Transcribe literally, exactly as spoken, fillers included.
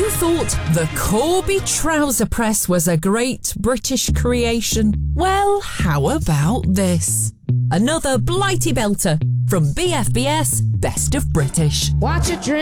you thought the Corby trouser press was a great British creation, well, how about this? Another Blighty belter from B F B S Best of British. Watch it drink.